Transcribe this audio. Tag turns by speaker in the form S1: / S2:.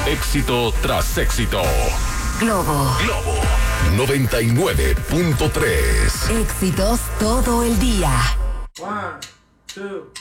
S1: Éxito tras éxito.
S2: Globo
S1: 99.3.
S2: Éxitos todo el día.
S3: 1, 2